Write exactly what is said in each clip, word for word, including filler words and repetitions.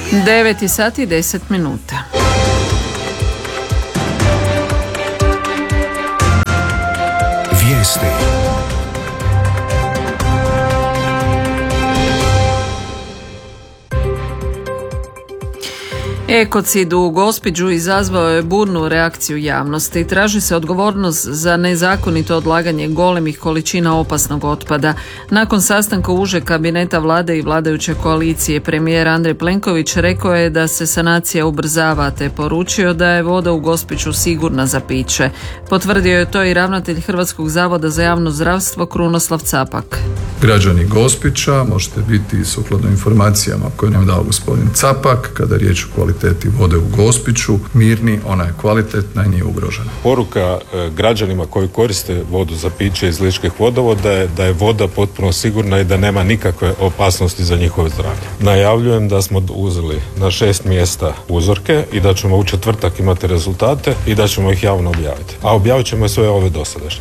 devet je sati i deset minuta. Vijesti. Ekocid u Gospiću izazvao je burnu reakciju javnosti. Traži se odgovornost za nezakonito odlaganje golemih količina opasnog otpada. Nakon sastanka užeg kabineta vlade i vladajuće koalicije, premijer Andrej Plenković rekao je da se sanacija ubrzava, te poručio da je voda u Gospiću sigurna za piće. Potvrdio je to i ravnatelj Hrvatskog zavoda za javno zdravstvo Krunoslav Capak. Građani Gospića možete biti sukladno informacijama koje nam je dao gospodin Capak kada je riječ o kvaliteti vode u Gospiću mirni, ona je kvalitetna i nije ugrožena. Poruka građanima koji koriste vodu za piće iz ličkih vodovoda je da je voda potpuno sigurna i da nema nikakve opasnosti za njihove zdravlje. Najavljujem da smo uzeli na šest mjesta uzorke i da ćemo u četvrtak imati rezultate i da ćemo ih javno objaviti. A objavit ćemo sve ove dosadašnje.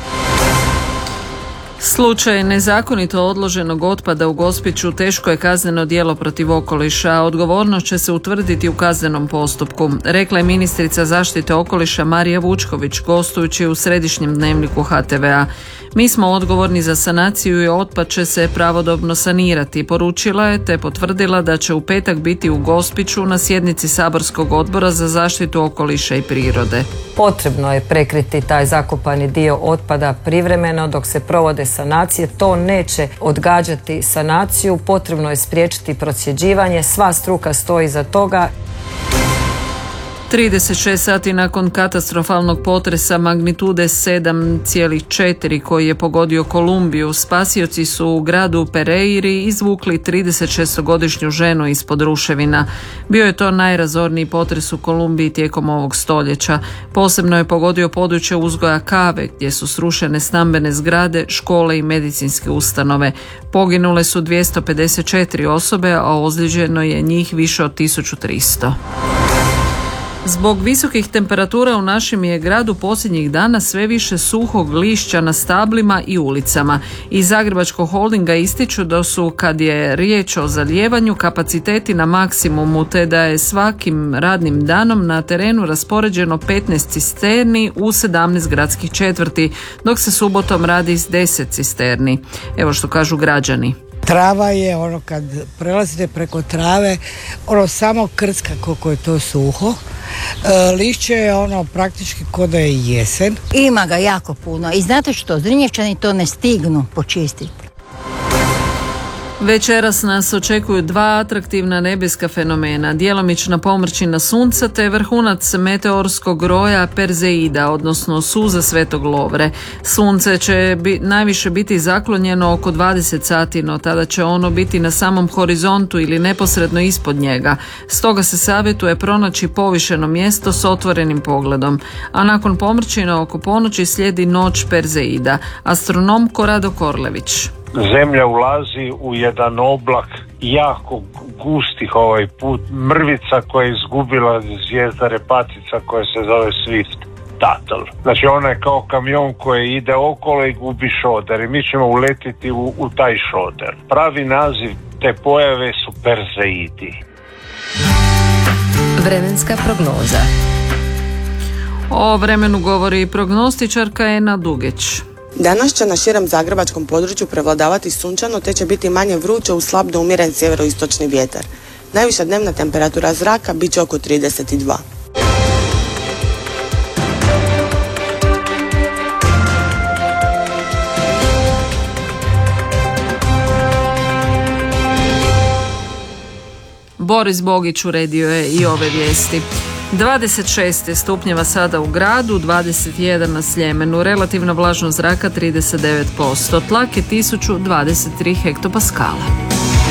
Slučaj nezakonito odloženog otpada u Gospiću teško je kazneno djelo protiv okoliša, a odgovornost će se utvrditi u kaznenom postupku, rekla je ministrica zaštite okoliša Marija Vučković gostujući u središnjem dnevniku H T V A. Mi smo odgovorni za sanaciju i otpad će se pravodobno sanirati, poručila je, te potvrdila da će u petak biti u Gospiću na sjednici saborskog odbora za zaštitu okoliša i prirode. Potrebno je prekriti taj zakopani dio otpada privremeno dok se provode sanacije. To neće odgađati sanaciju, potrebno je spriječiti procjeđivanje, sva struka stoji za toga. trideset šest sati nakon katastrofalnog potresa magnitude sedam zarez četiri koji je pogodio Kolumbiju, spasioci su u gradu Pereiri izvukli tridesetšestogodišnju ženu ispod ruševina. Bio je to najrazorniji potres u Kolumbiji tijekom ovog stoljeća. Posebno je pogodio područje uzgoja kave gdje su srušene stambene zgrade, škole i medicinske ustanove. Poginule su dvjesto pedeset četiri osobe, a ozlijeđeno je njih više od tisuću tristo. Zbog visokih temperatura u našem je gradu posljednjih dana sve više suhog lišća na stablima i ulicama. Iz Zagrebačkog holdinga ističu da su, kad je riječ o zalijevanju, kapaciteti na maksimumu, te da je svakim radnim danom na terenu raspoređeno petnaest cisterni u sedamnaest gradskih četvrti, dok se subotom radi s deset cisterni. Evo što kažu građani. Trava je ono kad prelazite preko trave, ono samo krcka koliko je to suho. E, lišće je ono praktički ko da je jesen. Ima ga jako puno i znate što, Zrinjevčani to ne stignu počistiti. Večeras nas očekuju dva atraktivna nebeska fenomena, djelomična pomrčina sunca te vrhunac meteorskog roja Perzeida, odnosno suza Svetog Lovre. Sunce će bi, najviše biti zaklonjeno oko dvadeset sati, no tada će ono biti na samom horizontu ili neposredno ispod njega. Stoga se savjetuje pronaći povišeno mjesto s otvorenim pogledom. A nakon pomrčina oko ponoći slijedi noć Perzeida. Astronom Korado Korlević. Zemlja ulazi u jedan oblak jako gustih ovaj put mrvica koja je izgubila zvijezda repatica koja se zove Swift Tuttle. Znači ona je kao kamion koji ide okolo i gubi šoder i mi ćemo uletiti u, u taj šoder. Pravi naziv te pojave su Perzeidi. Vremenska prognoza. O vremenu govori prognostičarka Ena Dugeć. Danas će na širem zagrebačkom području prevladavati sunčano te će biti manje vruće uz slab do umjeren sjeveroistočni vjetar. Najviša dnevna temperatura zraka bit će oko trideset dva. Boris Bogić uredio je i ove vijesti. dvadeset šest stupnjeva sada u gradu, dvadeset jedan na Sljemenu, relativna vlažnost zraka trideset devet posto, tlak je tisuću dvadeset tri hektopaskala.